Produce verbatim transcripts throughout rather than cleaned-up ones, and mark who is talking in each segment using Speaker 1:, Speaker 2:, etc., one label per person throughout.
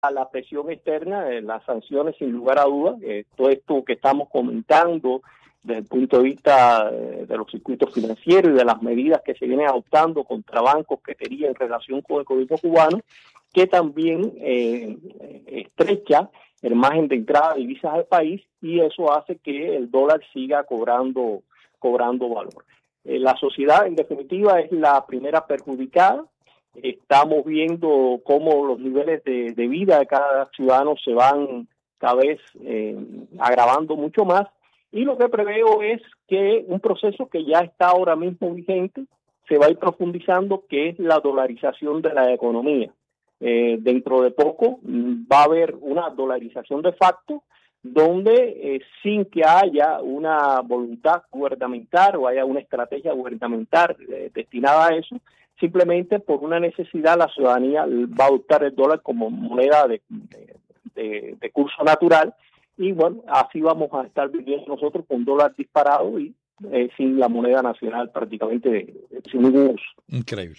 Speaker 1: a la presión externa, eh, las sanciones sin lugar a dudas, eh, todo esto que estamos comentando desde el punto de vista eh, de los circuitos financieros y de las medidas que se vienen adoptando contra bancos que quería en relación con el gobierno cubano, que también eh, estrecha el margen de entrada de divisas al país, y eso hace que el dólar siga cobrando, cobrando valor. Eh, la sociedad, en definitiva, es la primera perjudicada. Estamos viendo cómo los niveles de, de vida de cada ciudadano se van cada vez eh, agravando mucho más, y lo que preveo es que un proceso que ya está ahora mismo vigente se va a ir profundizando, que es la dolarización de la economía. Eh, dentro de poco va a haber una dolarización de facto, donde eh, sin que haya una voluntad gubernamental o haya una estrategia gubernamental eh, destinada a eso, simplemente por una necesidad la ciudadanía va a adoptar el dólar como moneda de, de, de, de curso natural, y bueno, así vamos a estar viviendo nosotros con dólar disparado y eh, sin la moneda nacional prácticamente de, de, sin ningún uso.
Speaker 2: Increíble.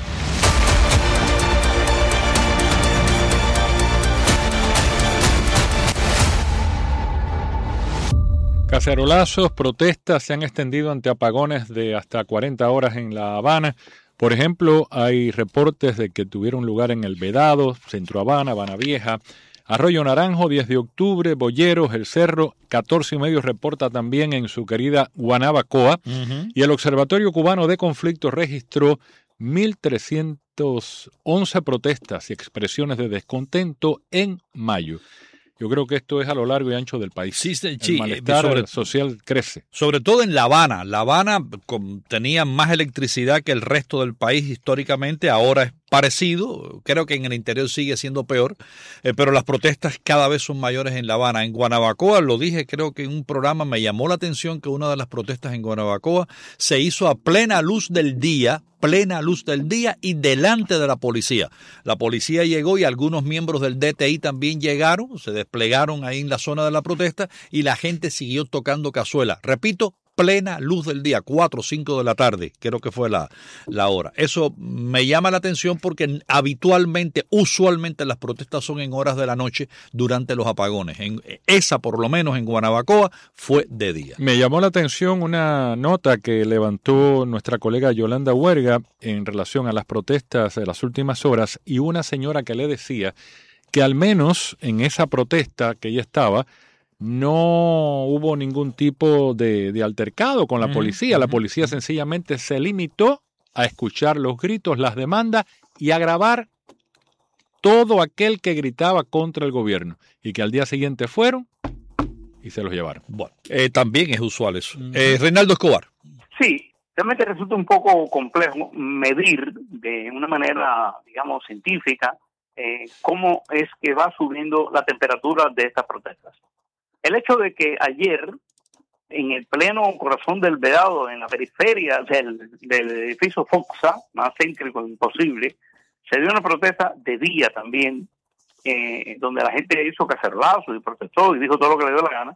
Speaker 2: Cacerolazos, protestas se han extendido ante apagones de hasta cuarenta horas en La Habana. Por ejemplo, hay reportes de que tuvieron lugar en El Vedado, Centro Habana, Habana Vieja, Arroyo Naranjo, diez de octubre, Boyeros, El Cerro, catorce y medio reporta también en su querida Guanabacoa, uh-huh. Y el Observatorio Cubano de Conflictos registró mil trescientas once protestas y expresiones de descontento en mayo. Yo creo que esto es a lo largo y ancho del país. Sí, sí, el malestar sobre, social crece.
Speaker 3: Sobre todo en La Habana. La Habana con, tenía más electricidad que el resto del país históricamente. Ahora es parecido. Creo que en el interior sigue siendo peor. Eh, pero las protestas cada vez son mayores en La Habana. En Guanabacoa, lo dije, creo que en un programa me llamó la atención que una de las protestas en Guanabacoa se hizo a plena luz del día. plena luz del día y delante de la policía. La policía llegó y algunos miembros del D T I también llegaron, se desplegaron ahí en la zona de la protesta y la gente siguió tocando cazuela. Repito, plena luz del día, cuatro o cinco de la tarde, creo que fue la, la hora. Eso me llama la atención porque habitualmente, usualmente las protestas son en horas de la noche durante los apagones. En, esa, por lo menos en Guanabacoa, fue de día.
Speaker 2: Me llamó la atención una nota que levantó nuestra colega Yolanda Huerga en relación a las protestas de las últimas horas, y una señora que le decía que al menos en esa protesta que ella estaba, no hubo ningún tipo de, de altercado con la uh-huh, policía. La uh-huh. policía sencillamente se limitó a escuchar los gritos, las demandas y a grabar todo aquel que gritaba contra el gobierno. Y que al día siguiente fueron y se los llevaron.
Speaker 3: Bueno, eh, también es usual eso. Uh-huh. Eh, Reinaldo Escobar.
Speaker 4: Sí, realmente resulta un poco complejo medir de una manera, digamos, científica eh, cómo es que va subiendo la temperatura de estas protestas. El hecho de que ayer, en el pleno corazón del Vedado, en la periferia del, del edificio Foxa, más céntrico imposible, se dio una protesta de día también, eh, donde la gente hizo cacerolazos y protestó y dijo todo lo que le dio la gana.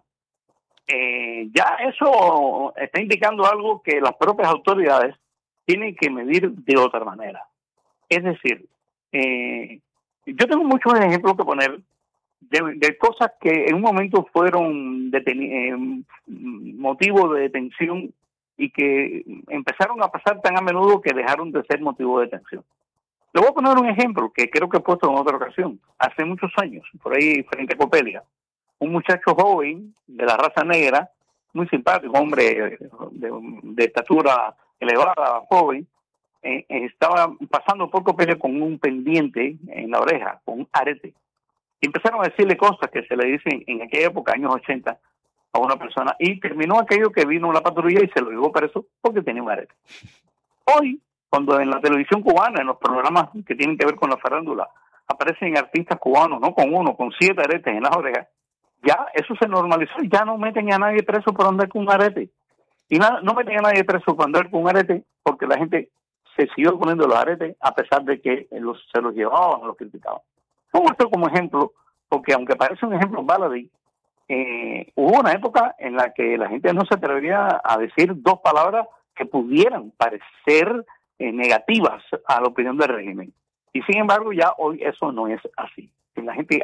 Speaker 4: Eh, ya eso está indicando algo que las propias autoridades tienen que medir de otra manera. Es decir, eh, yo tengo muchos ejemplos que poner De, de cosas que en un momento fueron deteni- eh, motivo de detención y que empezaron a pasar tan a menudo que dejaron de ser motivo de detención. Le voy a poner un ejemplo que creo que he puesto en otra ocasión. Hace muchos años, por ahí frente a Copelia, un muchacho joven de la raza negra, muy simpático, hombre de, de estatura elevada, joven, eh, estaba pasando por Copelia con un pendiente en la oreja, con un arete. Y empezaron a decirle cosas que se le dicen en aquella época, años ochenta, a una persona. Y terminó aquello que vino la patrulla y se lo llevó preso porque tenía un arete. Hoy, cuando en la televisión cubana, en los programas que tienen que ver con la farándula, aparecen artistas cubanos, no con uno, con siete aretes en las orejas, ya eso se normalizó. Ya no meten a nadie preso por andar con un arete. Y no, no meten a nadie preso por andar con un arete porque la gente se siguió poniendo los aretes a pesar de que los, se los llevaban o los criticaban. Pongo esto como ejemplo, porque aunque parece un ejemplo baladí, eh, hubo una época en la que la gente no se atrevería a decir dos palabras que pudieran parecer eh, negativas a la opinión del régimen. Y sin embargo, ya hoy eso no es así. la gente